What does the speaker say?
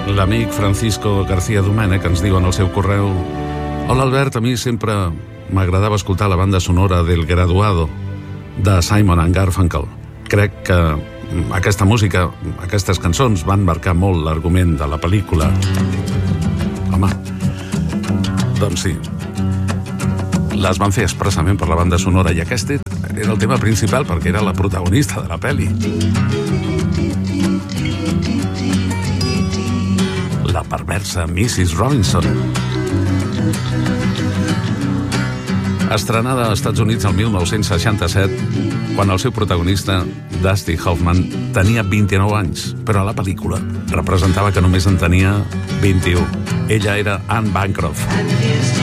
l'amic Francisco García Domènech ens diu en el seu correu: hola Albert, a mi sempre m'agradava escoltar la banda sonora del Graduado de Simon & Garfunkel. Crec que aquesta música, aquestes cançons van marcar molt l'argument de la pel·lícula. Home, doncs sí, les van fer expressament per la banda sonora, i aquest era el tema principal perquè era la protagonista de la pel·li. La perversa Mrs. Robinson. Estrenada als Estats Units el 1967, quan el seu protagonista, Dusty Hoffman, tenia 29 anys, però a la pel·lícula representava que només en tenia 21. Ella era Anne Bancroft.